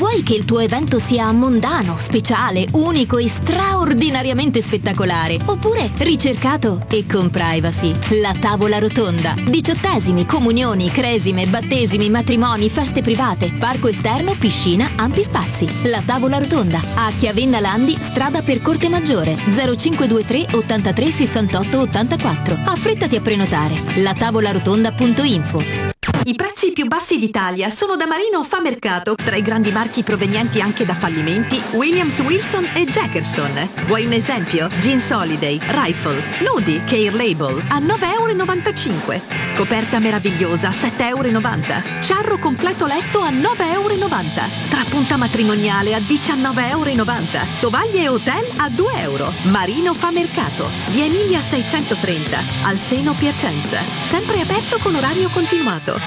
Vuoi che il tuo evento sia mondano, speciale, unico e straordinariamente spettacolare? Oppure ricercato e con privacy? La tavola rotonda. 18esimi, comunioni, cresime, battesimi, matrimoni, feste private, parco esterno, piscina, ampi spazi. La tavola rotonda. A Chiavenna Landi, strada per Corte Maggiore. 0523 83 68 84. Affrettati a prenotare. latavolarotonda.info. I prezzi più bassi d'Italia sono da Marino Fa Mercato, tra i grandi marchi provenienti anche da fallimenti, Williams, Wilson e Jackerson. Vuoi un esempio? Jeans Holiday, Rifle, Nudi, Care Label a 9,95 €. Coperta meravigliosa a 7,90 €. Ciarro completo letto a 9,90 €. Trapunta matrimoniale a 19,90 €. Tovaglie e hotel a 2 €. Marino Fa Mercato, via Emilia 630, al Seno Piacenza. Sempre aperto con orario continuato.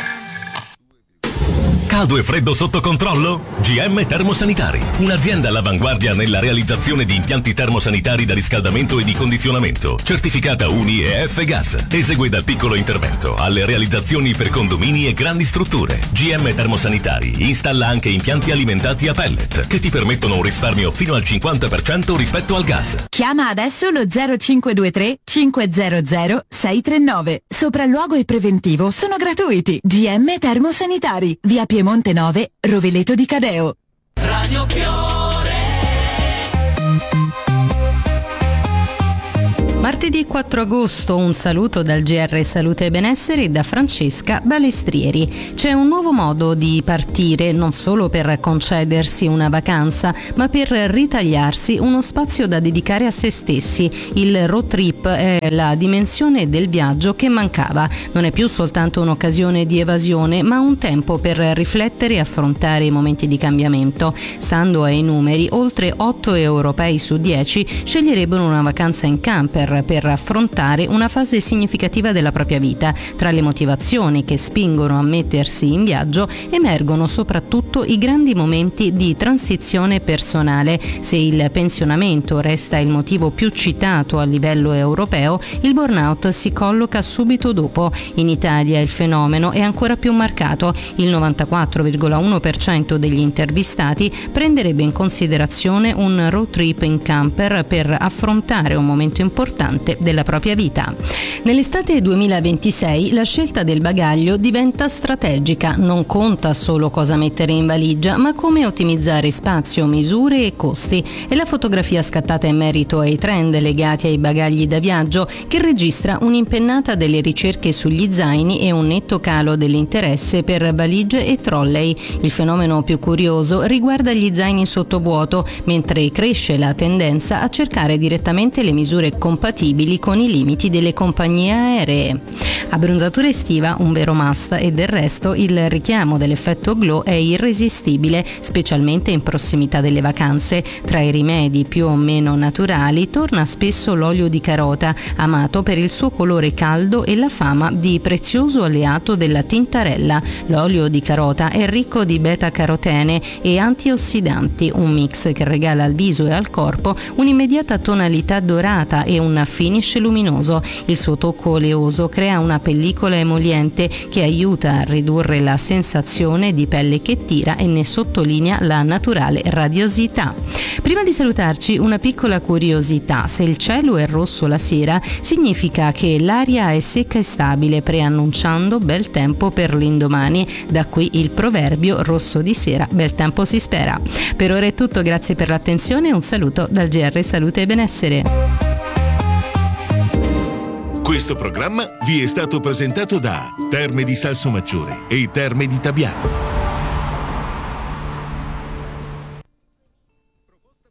Caldo e freddo sotto controllo? GM Termosanitari, un'azienda all'avanguardia nella realizzazione di impianti termosanitari da riscaldamento e di condizionamento, certificata UNI e F-Gas. Esegue dal piccolo intervento alle realizzazioni per condomini e grandi strutture. GM Termosanitari installa anche impianti alimentati a pellet che ti permettono un risparmio fino al 50% rispetto al gas. Chiama adesso lo 0523 500 639. Sopralluogo e preventivo sono gratuiti. GM Termosanitari, via Piemonte 9, Roveleto di Cadeo. Radio Fiore. Martedì 4 agosto, un saluto dal GR Salute e Benessere da Francesca Balestrieri. C'è un nuovo modo di partire, non solo per concedersi una vacanza, ma per ritagliarsi uno spazio da dedicare a se stessi. Il road trip è la dimensione del viaggio che mancava. Non è più soltanto un'occasione di evasione, ma un tempo per riflettere e affrontare i momenti di cambiamento. Stando ai numeri, oltre 8 europei su 10 sceglierebbero una vacanza in camper per affrontare una fase significativa della propria vita. Tra le motivazioni che spingono a mettersi in viaggio emergono soprattutto i grandi momenti di transizione personale. Se il pensionamento resta il motivo più citato a livello europeo, il burnout si colloca subito dopo. In Italia il fenomeno è ancora più marcato. Il 94,1% degli intervistati prenderebbe in considerazione un road trip in camper per affrontare un momento importante della propria vita. Nell'estate 2026 la scelta del bagaglio diventa strategica. Non conta solo cosa mettere in valigia, ma come ottimizzare spazio, misure e costi. È la fotografia scattata in merito ai trend legati ai bagagli da viaggio che registra un'impennata delle ricerche sugli zaini e un netto calo dell'interesse per valigie e trolley. Il fenomeno più curioso riguarda gli zaini sottovuoto, mentre cresce la tendenza a cercare direttamente le misure compatibili con i limiti delle compagnie aeree. Abbronzatura estiva, un vero must, e del resto il richiamo dell'effetto glow è irresistibile, specialmente in prossimità delle vacanze. Tra i rimedi più o meno naturali torna spesso l'olio di carota, amato per il suo colore caldo e la fama di prezioso alleato della tintarella. L'olio di carota è ricco di beta-carotene e antiossidanti, un mix che regala al viso e al corpo un'immediata tonalità dorata e un finish luminoso. Il suo tocco oleoso crea una pellicola emoliente che aiuta a ridurre la sensazione di pelle che tira e ne sottolinea la naturale radiosità. Prima di salutarci, una piccola curiosità: se il cielo è rosso la sera, significa che l'aria è secca e stabile, preannunciando bel tempo per l'indomani. Da qui il proverbio: rosso di sera, bel tempo si spera. Per ora è tutto, grazie per l'attenzione e un saluto dal GR Salute e Benessere. Questo programma vi è stato presentato da Terme di Salsomaggiore e Terme di Tabiano.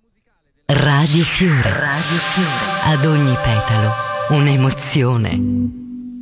Radio Fiore. Radio Fiore. Ad ogni petalo un'emozione.